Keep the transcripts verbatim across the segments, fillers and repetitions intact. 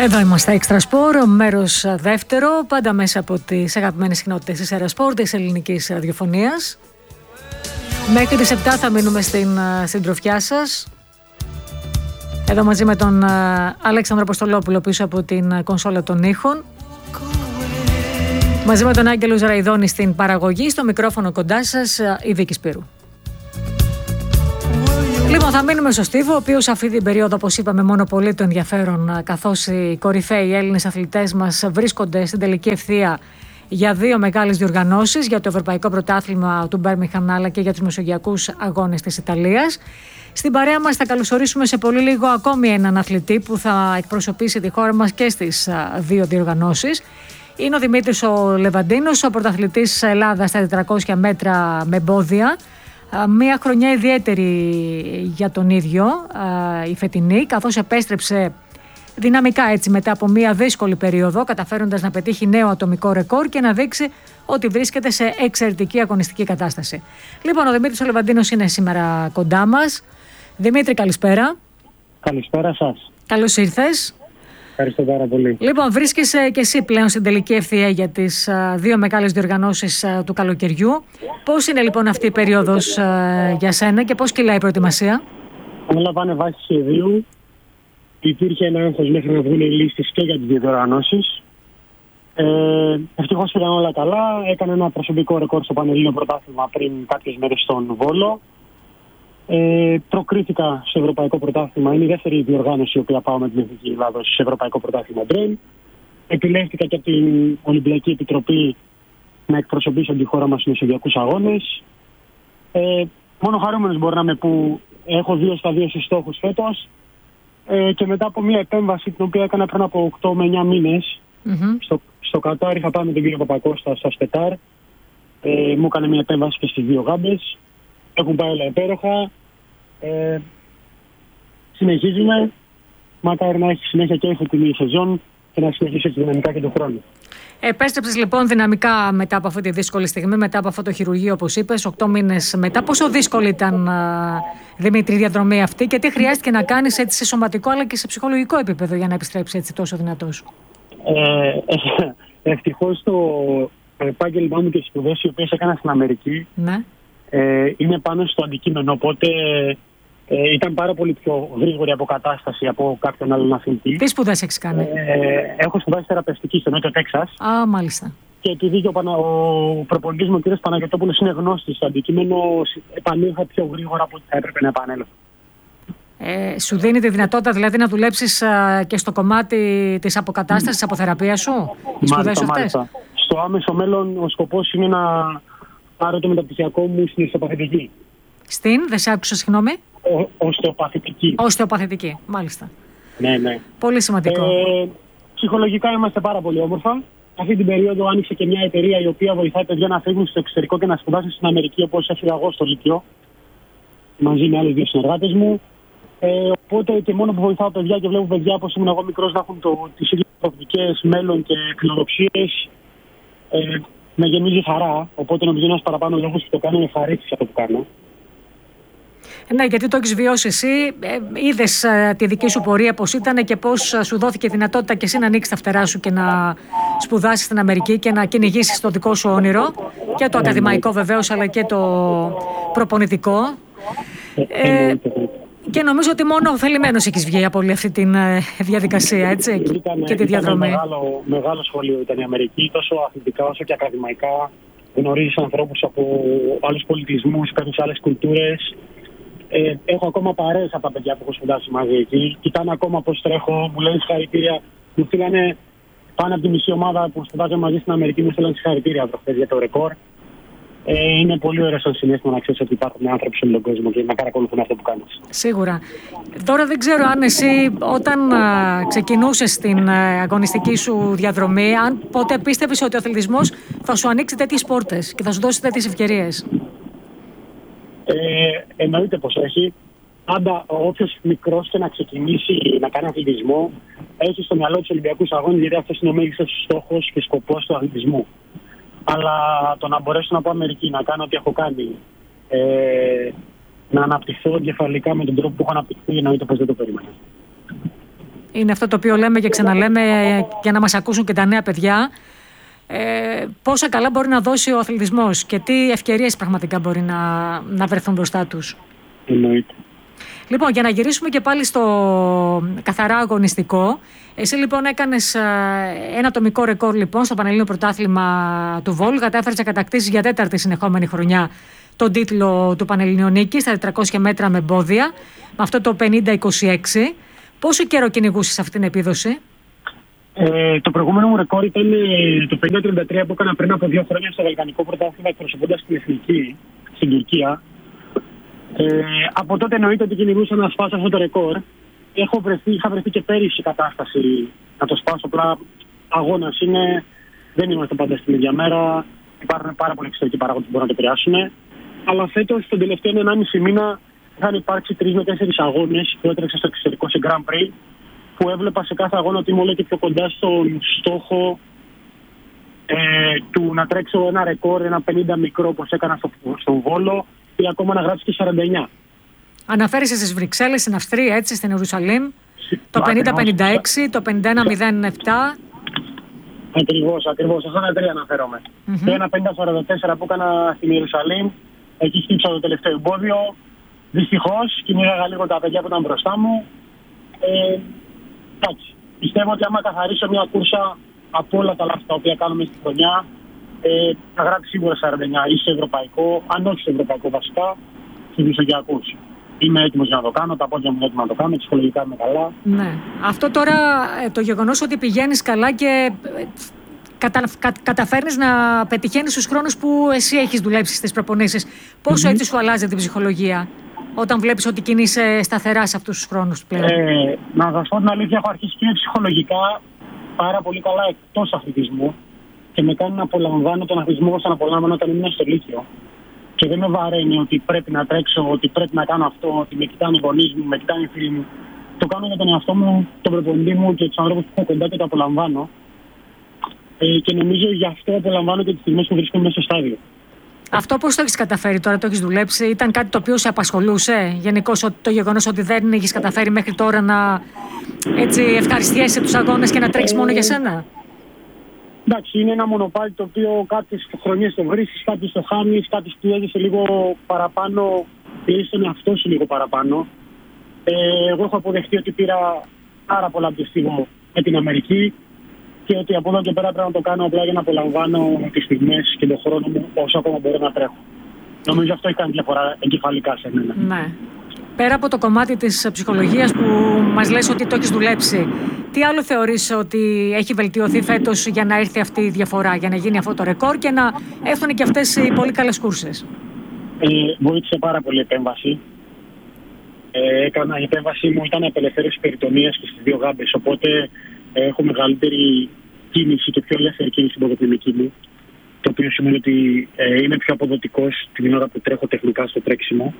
Εδώ είμαστε, Extra Sport, μέρος δεύτερο, πάντα μέσα από τις αγαπημένες συχνότητες της Aerosport, της ελληνικής ραδιοφωνίας. Μέχρι τις επτά θα μείνουμε στην συντροφιά σας. Εδώ μαζί με τον Αλέξανδρο Αποστολόπουλο πίσω από την κονσόλα των ήχων. Μαζί με τον Άγγελο Ζαραϊδόνη στην παραγωγή, στο μικρόφωνο κοντά σας, η Βίκη Σπύρου. Λοιπόν, θα μείνουμε στο Στίβο, ο οποίος αυτή την περίοδο, όπως είπαμε, μόνο πολύ το ενδιαφέρον, καθώς οι κορυφαίοι Έλληνες αθλητές μας βρίσκονται στην τελική ευθεία για δύο μεγάλες διοργανώσεις, για το Ευρωπαϊκό Πρωτάθλημα του Μπέρμιγχαμ αλλά και για τους Μεσογειακούς Αγώνες της Ιταλίας. Στην παρέα μας θα καλωσορίσουμε σε πολύ λίγο ακόμη έναν αθλητή που θα εκπροσωπήσει τη χώρα μας και στις δύο διοργανώσεις. Είναι ο Δημήτρης ο Λεβαντίνος, ο πρωταθλητής Ελλάδας στα τετρακόσια μέτρα με εμπόδια. Μία χρονιά ιδιαίτερη για τον ίδιο, η φετινή, καθώς επέστρεψε δυναμικά έτσι μετά από μία δύσκολη περίοδο, καταφέροντας να πετύχει νέο ατομικό ρεκόρ και να δείξει ότι βρίσκεται σε εξαιρετική αγωνιστική κατάσταση. Λοιπόν, ο Δημήτρης ο Λεβαντίνος είναι σήμερα κοντά μας. Δημήτρη, καλησπέρα. Καλησπέρα σας. Καλώς ήρθες. Ευχαριστώ πάρα πολύ. Λοιπόν, βρίσκεσαι και εσύ πλέον στην τελική ευθεία για τις α, δύο μεγάλες διοργανώσεις α, του καλοκαιριού. Πώς είναι λοιπόν αυτή η περίοδος α, για σένα και πώς κυλάει η προετοιμασία? Όλα πάνε βάσει σχεδίου. Υπήρχε ένα άγχος μέχρι να βγουν οι λίστες και για τις δύο διοργανώσεις. Ε, ευτυχώς πήγαν όλα καλά. Έκανα ένα προσωπικό ρεκόρ στο Πανελλήνιο Πρωτάθλημα πριν κάποιες μέρες στον Βόλο. Ε, προκρίθηκα στο Ευρωπαϊκό Πρωτάθλημα. Είναι η δεύτερη διοργάνωση η οποία πάω με την Εθνική Ελλάδος στο Ευρωπαϊκό Πρωτάθλημα Ντρέν. Επιλέχθηκα και από την Ολυμπιακή Επιτροπή να εκπροσωπήσω τη χώρα μας στους Μεσογειακούς Αγώνες. Ε, μόνο χαρούμενος μπορώ να είμαι που έχω δύο στα δύο στους στόχους φέτος. Ε, και μετά από μια επέμβαση την οποία έκανα πριν από οκτώ με εννιά μήνες mm-hmm. στο, στο Κατάρ, είχα πάει με τον κύριο Παπακώστα στα Σπετάρ. Ε, μου έκανε μια επέμβαση και στις δύο γάμπες. Έχουν πάει όλα υπέροχα. Ε, συνεχίζουμε. Μακάρι να έχει συνέχεια και η την σεζόν και να συνεχίσει έτσι δυναμικά και τον χρόνο. Επέστρεψες λοιπόν δυναμικά μετά από αυτή τη δύσκολη στιγμή, μετά από αυτό το χειρουργείο, όπως είπες, οκτώ μήνες μετά. Πόσο δύσκολη ήταν, Δημήτρη, η διαδρομή αυτή και τι χρειάστηκε να κάνεις έτσι σε σωματικό αλλά και σε ψυχολογικό επίπεδο για να επιστρέψεις έτσι τόσο δυνατός? Ε, Ευτυχώς το επάγγελμά μου και οι σπουδές οι οποίες έκανα στην Αμερική ναι. ε, είναι πάνω στο αντικείμενο, οπότε ε, ήταν πάρα πολύ πιο γρήγορη αποκατάσταση από κάποιον άλλον αθλητή. Τι σπουδές έχεις κάνει? Ε, έχω σπουδάσει θεραπευτική στο Νότιο Τέξας. Α, μάλιστα. Και επειδή και ο, Πανα... ο προπονητής μου, ο κ. Παναγιωτόπουλος, είναι γνώστης στο αντικείμενο, επανήλθα πιο γρήγορα από ό,τι θα έπρεπε να επανέλθω. Ε, σου δίνει τη δυνατότητα δηλαδή να δουλέψεις α, και στο κομμάτι της αποκατάστασης, της αποθεραπείας σου, οι σπουδές σου αυτές? Στο άμεσο μέλλον ο σκοπός είναι να πάρω το μεταπτυχιακό μου στην οστεοπαθητική. Στην, δεν σε άκουσα, συγγνώμη. Ο, οστεοπαθητική. Οστεοπαθητική, μάλιστα. Ναι, ναι. Πολύ σημαντικό. Ε, ψυχολογικά είμαστε πάρα πολύ όμορφα. Αυτή την περίοδο άνοιξε και μια εταιρεία η οποία βοηθάει παιδιά να φύγουν στο εξωτερικό και να σπουδάσουν στην Αμερική, όπως έφυγα εγώ στο Λύκειο, μαζί με άλλους δύο συνεργάτες μου. Ε, οπότε και μόνο που βοηθάω παιδιά και βλέπω παιδιά όπως ήμουν εγώ μικρός να έχουν τις ίδιες προοπτικές, μέλλον και φιλοδοξίες, ε, με γεμίζει χαρά. Οπότε νομίζω ένας παραπάνω λόγος που το κάνω είναι ευχαρίστηση αυτό που κάνω. Ναι, γιατί το έχεις βιώσει εσύ, ε, είδες ε, τη δική σου πορεία πώς ήταν και πώς ε, σου δόθηκε δυνατότητα και εσύ να ανοίξεις τα φτερά σου και να σπουδάσεις στην Αμερική και να κυνηγήσεις το δικό σου όνειρο, και το ακαδημαϊκό βεβαίως αλλά και το προπονητικό. Ε, και νομίζω ότι μόνο ωφελημένος έχεις βγει από όλη αυτή τη διαδικασία, έτσι, ήταν, και τη διαδρομή. Μεγάλο, μεγάλο σχολείο ήταν η Αμερική, τόσο αθλητικά όσο και ακαδημαϊκά. Γνωρίζεις ανθρώπους από άλλους πολιτισμούς, κάποιες άλλες κουλτούρες. Ε, έχω ακόμα παρέες από τα παιδιά που έχω σπουδάσει μαζί εκεί. Κοιτάνε ακόμα πώς τρέχω, μου λένε συγχαρητήρια. Μου στείλανε πάνω από τη μισή ομάδα που σπουδάζω μαζί στην Αμερική, μου στείλανε συγχαρητήρια προχθές για το ρεκόρ. Ε, είναι πολύ ωραίο σαν συνέστημα να ξέρεις ότι υπάρχουν άνθρωποι σε όλο τον κόσμο και να παρακολουθούν αυτό που κάνεις. Σίγουρα. Τώρα δεν ξέρω αν εσύ όταν α, ξεκινούσες την α, αγωνιστική σου διαδρομή, αν ποτέ πίστευες ότι ο αθλητισμός θα σου ανοίξει τέτοιες πόρτες και θα σου δώσει τέτοιες ευκαιρίες? Ε, εννοείται πως έχει. Πάντα όποιος μικρός και να ξεκινήσει να κάνει αθλητισμό έχει στο μυαλό τους Ολυμπιακούς Αγώνες, γιατί αυτός είναι ο μέγιστος στόχος και σκοπός του αθλητισμού. Αλλά το να μπορέσω να πάω Αμερική, να κάνω ό,τι έχω κάνει, ε, να αναπτυχθώ εγκεφαλικά με τον τρόπο που έχω αναπτυχθεί, εννοείται πως δεν το περίμενα. Είναι αυτό το οποίο λέμε και ξαναλέμε για να μας ακούσουν και τα νέα παιδιά. Ε, πόσα καλά μπορεί να δώσει ο αθλητισμός και τι ευκαιρίες πραγματικά μπορεί να, να βρεθούν μπροστά τους. Εννοείται. Λοιπόν, για να γυρίσουμε και πάλι στο καθαρά αγωνιστικό, εσύ λοιπόν έκανες ένα ατομικό ρεκόρ λοιπόν στο Πανελλήνιο Πρωτάθλημα του Βόλου, κατάφερες να κατακτήσεις για τέταρτη συνεχόμενη χρονιά τον τίτλο του Πανελληνίου Νίκης στα τετρακόσια μέτρα με εμπόδια, με αυτό το πενήντα είκοσι έξι. Πόσο καιρό κυνηγούσες αυτή την επίδοση? Ε, το προηγούμενο μου ρεκόρ ήταν το πενήντα τριάντα τρία που έκανα πριν από δύο χρόνια στο Βαλκανικό Πρωτάθλημα εκπροσωπώντας την Εθνική στην Τουρκία. Ε, από τότε εννοείται ότι κυνηγούσα να σπάσω αυτό το ρεκόρ. Έχω βρεθεί, είχα βρεθεί και πέρυσι η κατάσταση να το σπάσω. Απλά αγώνας είναι, δεν είμαστε πάντα στην ίδια μέρα. Υπάρχουν πάρα πολλοί εξωτερικοί παράγοντες που μπορούν να το επηρεάσουν. Αλλά φέτος, τον τελευταίο ενάμιση μήνα, είχαν υπάρξει τρεις με τέσσερις αγώνες που έτρεξα στο εξωτερικό σε Grand Prix, που έβλεπα σε κάθε αγώνα ότι είμαι όλο και πιο κοντά στον στόχο ε, του να τρέξω ένα ρεκόρ, ένα πενήντα μικρό όπως έκανα στο, στο Βόλο, ή ακόμα να γράψει και σαράντα εννιά. Αναφέρεσαι στις Βρυξέλλες, στην Αυστρία, έτσι, στην Ιερουσαλήμ, το πενήντα πενήντα έξι, το πενήντα ένα μηδέν επτά. Ακριβώς, ακριβώς. Αυτά τα τρία αναφέρομαι. Mm-hmm. Το ένα πενήντα σαράντα τέσσερα που έκανα στην Ιερουσαλήμ, εκεί χτύψα το τελευταίο εμπόδιο. Δυστυχώς, κυνήγαγα λίγο τα παιδιά που ήταν μπροστά μου. Ε, εντάξει. Πιστεύω ότι άμα καθαρίσω μια κούρσα από όλα τα λάθη τα οποία κάνουμε στη χρονιά, ε, θα γράψει σίγουρα σαράντα εννιά ή σε ευρωπαϊκό, αν όχι σε ευρωπαϊκό βασικά, στους μισογειακούς. Είμαι έτοιμος για να το κάνω, τα πόδια μου είναι έτοιμα να το κάνω, ψυχολογικά είμαι καλά. Ναι. Αυτό τώρα, το γεγονός ότι πηγαίνεις καλά και κατα, κα, καταφέρνεις να πετυχαίνεις τους χρόνους που εσύ έχεις δουλέψει στις προπονήσεις, πόσο mm-hmm. έτσι σου αλλάζει την ψυχολογία όταν βλέπεις ότι κινείσαι σταθερά σε αυτούς τους χρόνους πλέον? Ε, να σας πω την αλήθεια, έχω αρχίσει και ψυχολογικά πάρα πολύ καλά εκτός αθλητισμού και με κάνει να απολαμβάνω τον αθλητισμό όπως τον απολάμβανα όταν ήμουν στο Λύκειο. Και δεν με βαραίνει ότι πρέπει να τρέξω, ότι πρέπει να κάνω αυτό, ότι με κοιτάνε οι γονείς μου, με κοιτάνε οι φίλοι μου. Το κάνω για τον εαυτό μου, τον προπονητή μου και τους ανθρώπους που έχω κοντά και το απολαμβάνω. Ε, και νομίζω γι' αυτό απολαμβάνω και τις στιγμές που βρίσκομαι μέσα στο στάδιο. Αυτό πώς το έχεις καταφέρει τώρα, το έχεις δουλέψει, ήταν κάτι το οποίο σε απασχολούσε γενικώς, το γεγονός ότι δεν έχεις καταφέρει μέχρι τώρα να έτσι ευχαριστιέσαι τους αγώνες και να τρέξεις μόνο για σένα? Εντάξει, είναι ένα μονοπάτι το οποίο κάποιες χρονιές το βρίσκεις, κάποιες το χάνεις, κάποιες πιέζεσαι λίγο παραπάνω, πιέζεις τον εαυτό σου λίγο παραπάνω. Ε, εγώ έχω αποδεχτεί ότι πήρα πάρα πολλά αντιστοίχω με την Αμερική και ότι από εδώ και πέρα πρέπει να το κάνω απλά για να απολαμβάνω τις στιγμές και τον χρόνο μου όσο ακόμα μπορώ να τρέχω. Νομίζω αυτό έχει κάνει διαφορά εγκεφαλικά σε μένα. Ναι. Πέρα από το κομμάτι της ψυχολογίας που μας λες ότι το έχεις δουλέψει, τι άλλο θεωρείς ότι έχει βελτιωθεί φέτος για να έρθει αυτή η διαφορά, για να γίνει αυτό το ρεκόρ και να έρθουν και αυτές οι πολύ καλές κούρσες? Ε, βοήθησε πάρα πολύ η επέμβαση. Ε, έκανα, η επέμβαση μου ήταν απελευθέρωση περιτομίας και στις δύο γάμπες, οπότε ε, έχω μεγαλύτερη κίνηση και πιο ελεύθερη κίνηση στην ποδοπλημική μου, το οποίο σημαίνει ότι ε, είμαι πιο αποδοτικός την ώρα που τρέχω τεχνικά στο τρέξιμο.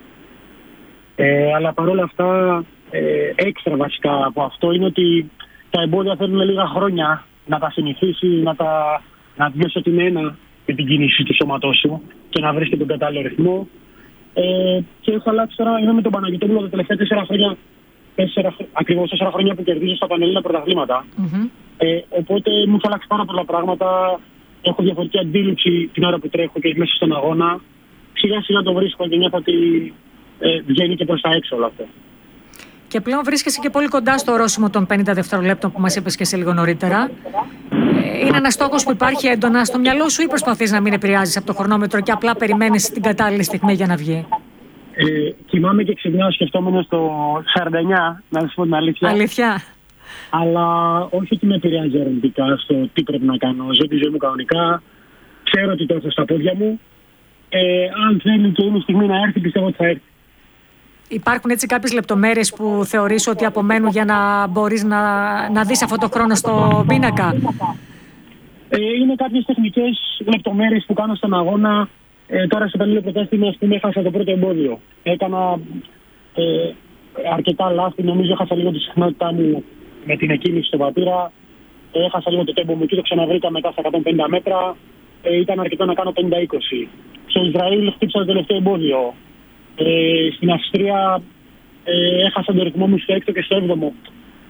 Ε, αλλά παρόλα αυτά, ε, έξτρα βασικά από αυτό είναι ότι τα εμπόδια θέλουν λίγα χρόνια να τα συνηθίσει, να τα να βιώσει ότι είναι ένα με την κίνηση του σώματός σου και να βρεις και τον κατάλληλο ρυθμό. Ε, και έχω αλλάξει τώρα, είμαι με τον Παναγιτόπουλο τα τελευταία τέσσερα χρόνια, τέσσερα, ακριβώς τέσσερα χρόνια που κερδίζω στα Πανελλήνια πρωταθλήματα. Mm-hmm. Ε, οπότε μου έχει αλλάξει πάρα πολλά πράγματα. Έχω διαφορετική αντίληψη την ώρα που τρέχω και μέσα στον αγώνα. Σιγά σιγά το βρίσκω και νιώθω ότι ε, βγαίνει και προς τα έξω όλο αυτό. Και πλέον βρίσκεσαι και πολύ κοντά στο ορόσημο των πενήντα δευτερολέπτων που μας είπες και εσύ λίγο νωρίτερα. Είναι ένας στόχος που υπάρχει έντονα στο μυαλό σου ή προσπαθείς να μην επηρεάζεις από το χρονόμετρο και απλά περιμένεις την κατάλληλη στιγμή για να βγει? Ε, κοιμάμαι και ξυπνάω σκεφτόμενος στο σαράντα εννιά, να σας πω την αλήθεια. Αλήθεια. Αλλά όχι ότι με επηρεάζει αρνητικά στο τι πρέπει να κάνω. Ζω τη ζωή μου κανονικά, ξέρω ότι το έχω στα πόδια μου. Ε, αν θέλει και είναι η στιγμή να έρθει, πιστεύω ότι θα έρθει. Υπάρχουν έτσι κάποιες λεπτομέρειες που θεωρείς ότι απομένουν για να μπορείς να, να δεις αυτό το χρόνο στο πίνακα? Ε, είναι κάποιες τεχνικές λεπτομέρειες που κάνω στον αγώνα. Ε, τώρα στο Πανελλήνιο Πρωτάθλημα, ας πούμε, έχασα το πρώτο εμπόδιο. Έκανα ε, αρκετά λάθη. Νομίζω έχασα λίγο τη συχνότητά μου με την εκκίνηση στο πατήρα. Ε, έχασα λίγο το τέμπο μου και το ξαναβρήκα μετά στα εκατόν πενήντα μέτρα. Ε, ήταν αρκετό να κάνω πενήντα είκοσι. Στο Ισραήλ χτύπησα το τελευταίο εμπόδιο. Ε, στην Αυστρία ε, έχασα τον ρυθμό μου στο έκτο και στο έβδομο.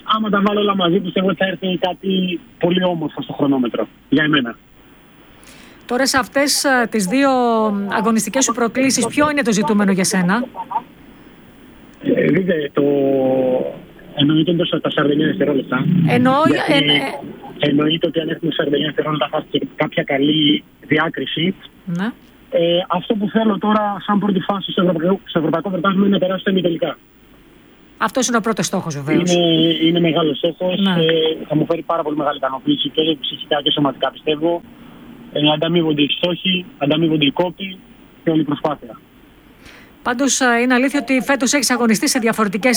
άμα τα βάλω όλα μαζί, πιστεύω ότι θα έρθει κάτι πολύ όμορφο στο χρονόμετρο για εμένα. Τώρα σε αυτές τις δύο αγωνιστικές σου προκλήσεις, ποιο είναι το ζητούμενο για σένα? Ε, δείτε, το... εννοείται τόσο τα σαράντα εννιά δευτερόλεπτα. Εννοώ... Ε, ε, ε... Εννοείται ότι αν έχουμε σαράντα εννιά δευτερόλεπτα θα έχει κάποια καλή διάκριση. Ναι. Ε, αυτό που θέλω τώρα, σαν πρώτη φάση στο Ευρωπαϊκό, στο Ευρωπαϊκό Πρωτάθλημα, είναι να περάσω στα ημιτελικά. Αυτός είναι ο πρώτος στόχος, βεβαίως. Είναι, είναι μεγάλος στόχος. Ναι. Ε, θα μου φέρει πάρα πολύ μεγάλη ικανοποίηση και ψυχικά και σωματικά, πιστεύω. Ε, ανταμείβονται οι στόχοι, ανταμείβονται οι κόποι και όλη η προσπάθεια. Πάντως είναι αλήθεια ότι φέτος έχεις αγωνιστεί σε διαφορετικές